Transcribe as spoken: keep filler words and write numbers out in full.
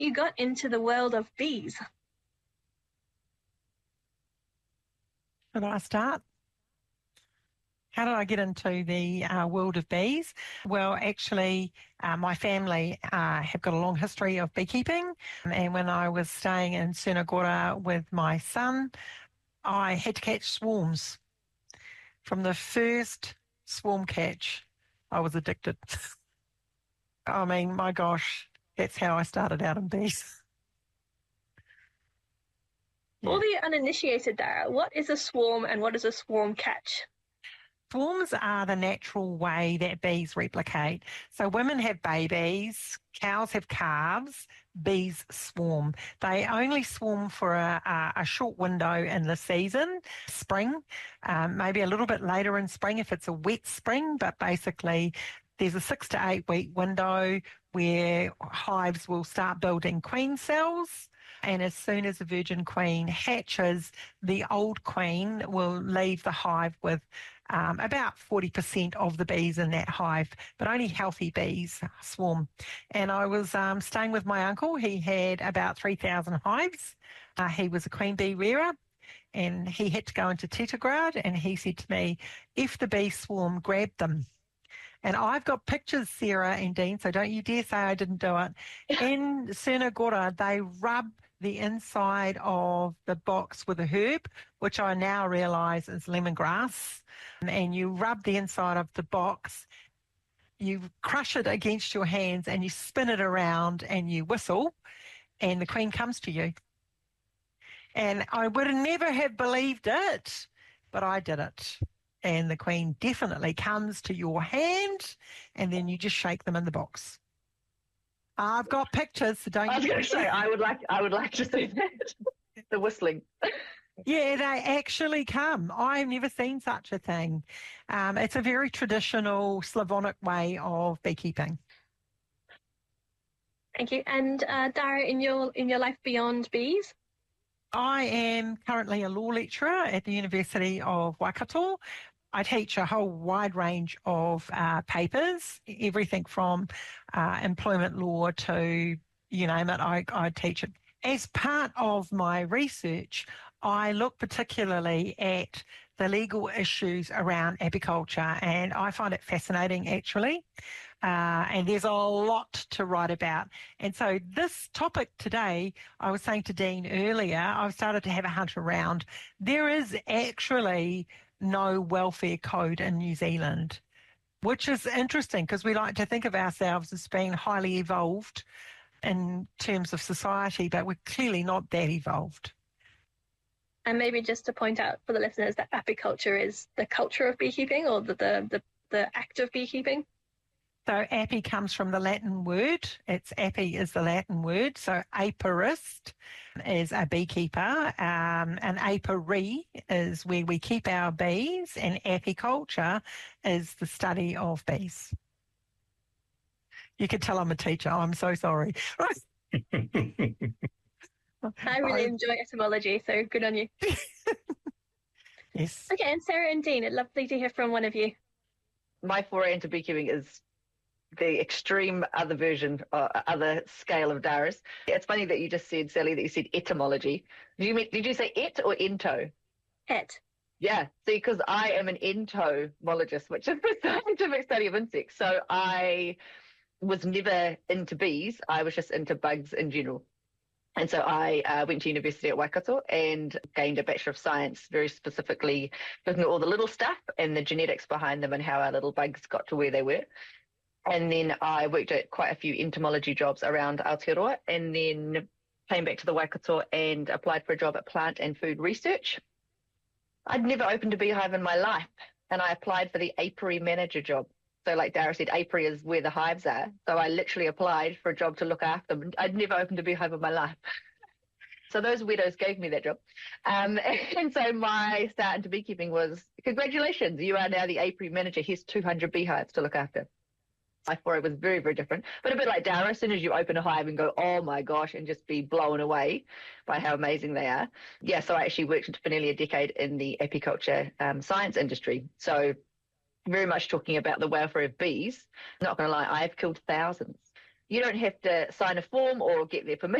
you got into the world of bees? Should I start? How did I get into the uh, world of bees? Well, actually, uh, my family uh, have got a long history of beekeeping. And when I was staying in Sunagora with my son, I had to catch swarms. From the first swarm catch, I was addicted. I mean, my gosh, that's how I started out in bees. For the uninitiated, Dara, what is a swarm and what is a swarm catch? Swarms are the natural way that bees replicate. So women have babies, cows have calves, bees swarm. They only swarm for a, a, a short window in the season, spring, um, maybe a little bit later in spring if it's a wet spring, but basically there's a six to eight week window where hives will start building queen cells. And as soon as the virgin queen hatches, the old queen will leave the hive with um, about forty percent of the bees in that hive, but only healthy bees swarm. And I was um, staying with my uncle. He had about three thousand hives. Uh, he was a queen bee rearer. And he had to go into Tetragrad, and he said to me, if the bees swarm, grab them. And I've got pictures, Sarah and Dean, so don't you dare say I didn't do it. In Sunagora, they rub the inside of the box with a herb, which I now realise is lemongrass. And you rub the inside of the box, you crush it against your hands and you spin it around and you whistle and the queen comes to you. And I would never have believed it, but I did it. And the queen definitely comes to your hand and then you just shake them in the box. I've got pictures, so don't I was you going to say, I would like, I would like to see that. The whistling. Yeah, they actually come. I've never seen such a thing. Um, it's a very traditional Slavonic way of beekeeping. Thank you. And uh, Dara, in your in your life beyond bees? I am currently a law lecturer at the University of Waikato. I teach a whole wide range of uh, papers, everything from uh, employment law to you name it, I, I teach it. As part of my research, I look particularly at the legal issues around apiculture, and I find it fascinating actually. Uh, and there's a lot to write about. And so this topic today, I was saying to Dean earlier, I've started to have a hunt around. There is actually no welfare code in New Zealand, which is interesting because we like to think of ourselves as being highly evolved in terms of society, but we're clearly not that evolved. And maybe just to point out for the listeners that apiculture is the culture of beekeeping, or the the, the, the act of beekeeping. So api comes from the Latin word. It's api is the Latin word. So apiarist is a beekeeper. Um, an apiary is where we keep our bees, and apiculture is the study of bees. You can tell I'm a teacher. I'm so sorry. I really enjoy etymology, so good on you. Yes. Okay, and Sarah and Dean, it's lovely to hear from one of you. My foray into beekeeping is the extreme other version, uh, other scale of Dara's. It's funny that you just said, Sally, that you said etymology. Did you mean, did you say et or ento? Et. Yeah, see, because I am an entomologist, which is the scientific study of insects. So I was never into bees. I was just into bugs in general. And so I uh, went to university at Waikato and gained a Bachelor of Science, very specifically looking at all the little stuff and the genetics behind them and how our little bugs got to where they were. And then I worked at quite a few entomology jobs around Aotearoa, and then came back to the Waikato and applied for a job at Plant and Food Research. I'd never opened a beehive in my life, and I applied for the apiary manager job. So like Dara said, apiary is where the hives are. So I literally applied for a job to look after them. I'd never opened a beehive in my life. So those widows gave me that job. Um, and so my start into beekeeping was, congratulations, you are now the apiary manager. Here's two hundred beehives to look after. My foray was very, very different. But a bit like Dara, as soon as you open a hive and go, oh my gosh, and just be blown away by how amazing they are. Yeah, so I actually worked for nearly a decade in the apiculture um, science industry. So very much talking about the welfare of bees. Not going to lie, I've killed thousands. you don't have to sign a form or get their permission.